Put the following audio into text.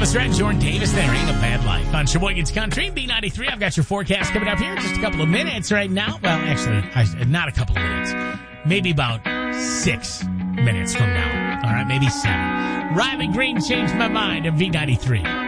Elvis Red, Jordan Davis, there ain't a bad life. On Sheboygan's Country, B93. I've got your forecast coming up here in just a couple of minutes right now. Well, actually, not a couple of minutes. Maybe about 6 minutes from now. All right, maybe 7. Riley Green changed my mind at V93.